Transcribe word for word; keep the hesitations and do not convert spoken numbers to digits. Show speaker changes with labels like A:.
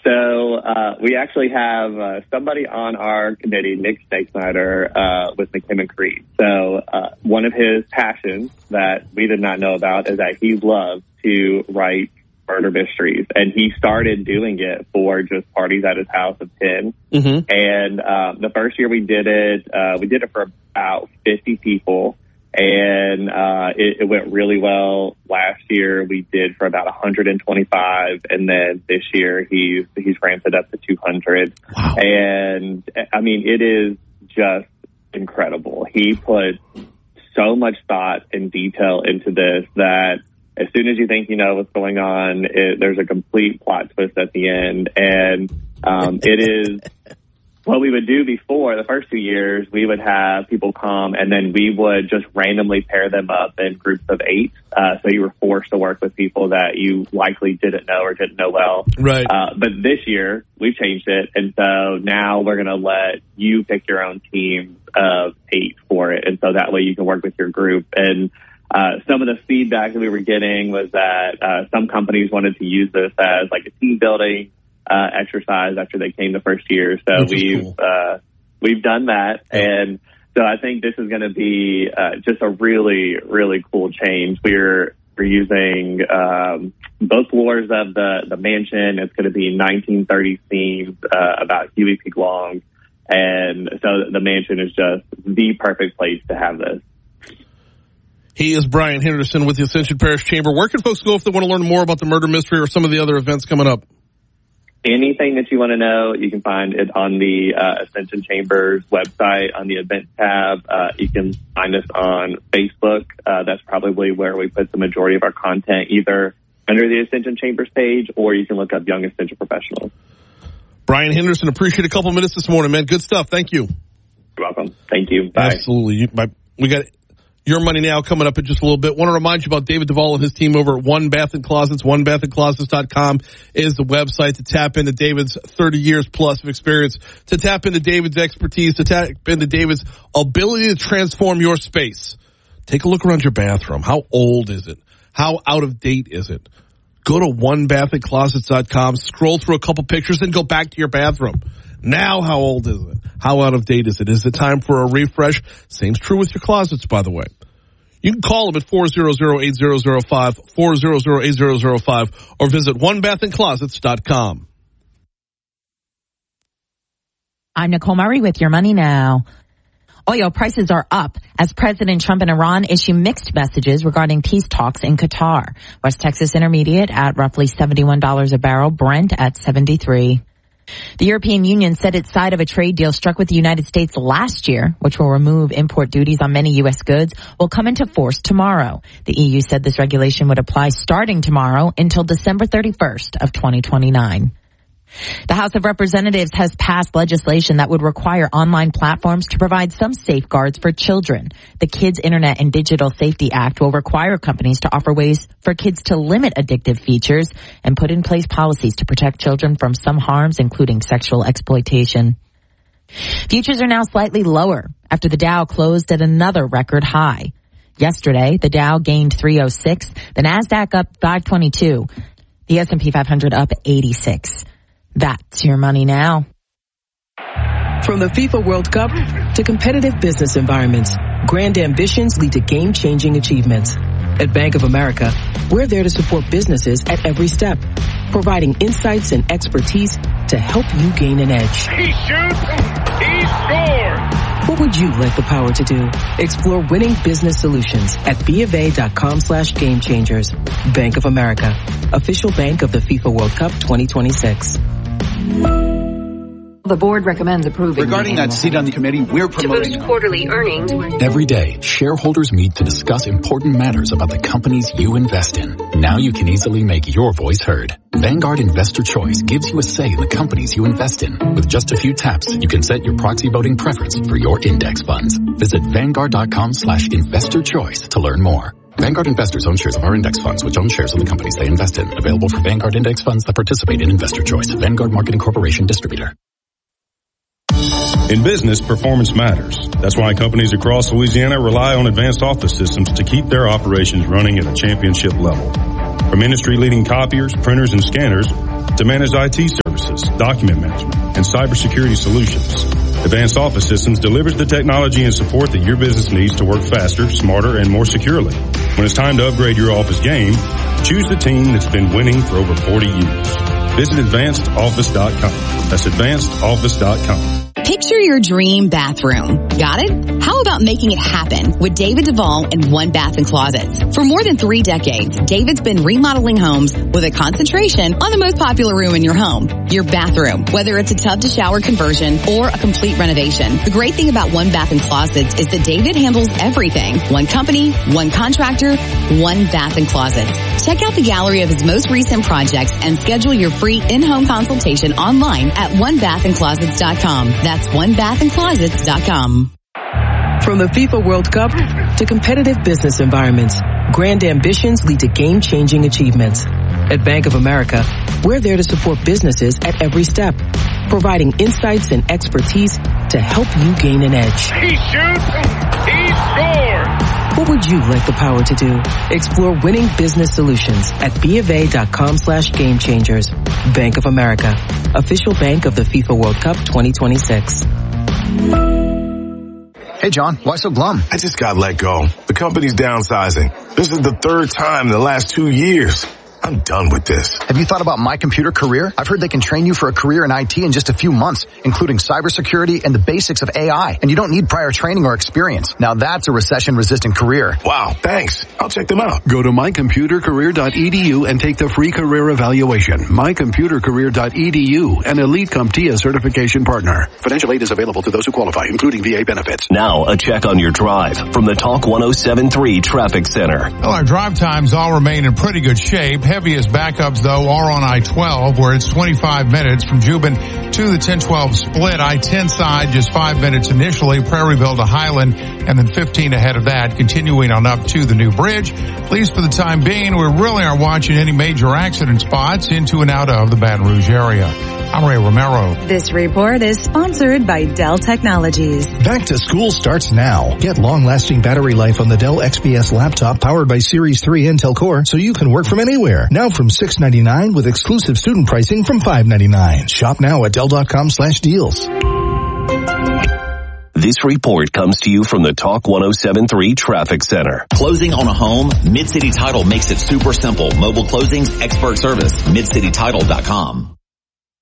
A: So uh, we actually have uh, somebody on our committee, Nick Stakesnyder, uh, with McKim and Creed. So uh, one of his passions that we did not know about is that he loves to write murder mysteries. And he started doing it for just parties at his house of ten. Mm-hmm. And uh, the first year we did it, uh, we did it for about fifty people. And uh, it, it went really well. Last year we did for about one hundred twenty-five, and then this year he's he's ramped it up to two hundred. Wow. And I mean, it is just incredible. He put so much thought and detail into this that as soon as you think you know what's going on, it, there's a complete plot twist at the end. And um, it is. What we would do before, the first two years, we would have people come and then we would just randomly pair them up in groups of eight. Uh, so you were forced to work with people that you likely didn't know or didn't know well.
B: Right.
A: Uh, but this year, we've changed it. And so now we're going to let you pick your own teams of eight for it. And so that way you can work with your group. And uh, some of the feedback that we were getting was that uh, some companies wanted to use this as like a team building Uh, exercise after they came the first year. So we've, cool. uh, we've done that. Yeah. And so I think this is going to be, uh, just a really, really cool change. We're, we're using, um, both floors of the, the mansion. It's going to be nineteen thirties themes, uh, about Huey P. Long. And so the mansion is just the perfect place to have this.
B: He is Brian Henderson with the Ascension Parish Chamber. Where can folks go if they want to learn more about the murder mystery or some of the other events coming up?
A: Anything that you want to know, you can find it on the uh, Ascension Chambers website on the event tab. Uh, you can find us on Facebook. Uh, that's probably where we put the majority of our content, either under the Ascension Chambers page, or you can look up Young Ascension Professionals.
B: Brian Henderson, appreciate a couple minutes this morning, man. Good stuff. Thank you.
A: You're welcome. Thank you. Bye.
B: Absolutely. We got Your Money Now coming up in just a little bit. Want to remind you about David Duvall and his team over at One Bath and Closets. one bath and closets dot com is the website to tap into David's thirty years plus of experience, to tap into David's expertise, to tap into David's ability to transform your space. Take a look around your bathroom. How old is it? How out of date is it? Go to one bath and closets dot com, scroll through a couple pictures, and go back to your bathroom. Now, how old is it? How out of date is it? Is it time for a refresh? Same's true with your closets, by the way. You can call them at four hundred, eight thousand five, four hundred, eight thousand five, or visit one bath and closets dot com.
C: I'm Nicole Murray with Your Money Now. Oil prices are up as President Trump and Iran issue mixed messages regarding peace talks in Qatar. West Texas Intermediate at roughly seventy-one dollars a barrel, Brent at seventy-three dollars. The European Union said its side of a trade deal struck with the United States last year, which will remove import duties on many U S goods, will come into force tomorrow. The E U said this regulation would apply starting tomorrow until December thirty-first of twenty twenty-nine. The House of Representatives has passed legislation that would require online platforms to provide some safeguards for children. The Kids Internet and Digital Safety Act will require companies to offer ways for kids to limit addictive features and put in place policies to protect children from some harms, including sexual exploitation. Futures are now slightly lower after the Dow closed at another record high. Yesterday, the Dow gained three oh six, the NASDAQ up five twenty-two, the S and P five hundred up eighty-six. That's Your Money Now.
D: From the FIFA World Cup to competitive business environments, grand ambitions lead to game-changing achievements. At Bank of America, we're there to support businesses at every step, providing insights and expertise to help you gain an edge.
E: He shoots, he scores!
D: What would you like the power to do? Explore winning business solutions at BofA.com slash game changers. Bank of America, official bank of the FIFA World Cup twenty twenty-six.
F: The board recommends approving.
G: Regarding that seat on the committee, we're promoting
F: to boost quarterly earnings.
H: Every day, shareholders meet to discuss important matters about the companies you invest in. Now you can easily make your voice heard. Vanguard Investor Choice gives you a say in the companies you invest in. With just a few taps, you can set your proxy voting preference for your index funds. Visit Vanguard.com slash investor choice to learn more. Vanguard investors own shares of our index funds, which own shares of the companies they invest in. Available for Vanguard index funds that participate in Investor Choice. Vanguard Marketing Corporation Distributor.
I: In business, performance matters. That's why companies across Louisiana rely on advanced office systems to keep their operations running at a championship level. From industry-leading copiers, printers, and scanners to managed I T services, Office, document management, and cybersecurity solutions. Advanced Office Systems delivers the technology and support that your business needs to work faster, smarter, and more securely. When it's time to upgrade your office game, choose the team that's been winning for over forty years. Visit advanced office dot com. That's advanced office dot com.
J: Picture your dream bathroom. Got it? How about making it happen with David Duvall and One Bath and Closets? For more than three decades, David's been remodeling homes with a concentration on the most popular room in your home, your bathroom. Whether it's a tub to shower conversion or a complete renovation, the great thing about One Bath and Closets is that David handles everything. One company, one contractor, One Bath and Closets. Check out the gallery of his most recent projects and schedule your free in-home consultation online at one bath and closets dot com. That's one bath and closets dot com.
D: From the FIFA World Cup to competitive business environments, grand ambitions lead to game-changing achievements. At Bank of America, we're there to support businesses at every step, providing insights and expertise to help you gain an edge.
E: He shoots, he scores!
D: What would you like the power to do? Explore winning business solutions at BofA.com slash game changers. Bank of America, official bank of the FIFA World Cup twenty twenty-six.
K: Hey, John, why so glum?
L: I just got let go. The company's downsizing. This is the third time in the last two years. I'm done with this.
K: Have you thought about My Computer Career? I've heard they can train you for a career in I T in just a few months, including cybersecurity and the basics of A I. And you don't need prior training or experience. Now that's a recession-resistant career.
L: Wow, thanks. I'll check them out.
M: Go to my computer career dot e d u and take the free career evaluation. my computer career dot e d u, an Elite CompTIA certification partner. Financial aid is available to those who qualify, including V A benefits.
N: Now, a check on your drive from the Talk one oh seven point three Traffic Center.
O: Well, our drive times all remain in pretty good shape. Heaviest backups, though, are on I twelve, where it's twenty-five minutes from Juban to the ten twelve split. I ten side, just five minutes initially. Prairieville to Highland, and then fifteen ahead of that, continuing on up to the new bridge. At least for the time being, we really aren't watching any major accident spots into and out of the Baton Rouge area. I'm Ray Romero.
P: This report is sponsored by Dell Technologies.
Q: Back to school starts now. Get long-lasting battery life on the Dell X P S laptop powered by Series three Intel Core, so you can work from anywhere. Now from six ninety-nine with exclusive student pricing from five ninety-nine. Shop now at dell dot com slash deals.
N: This report comes to you from the Talk one oh seven point three Traffic Center.
R: Closing on a home? Mid-City Title makes it super simple. Mobile closings, expert service. mid city title dot com.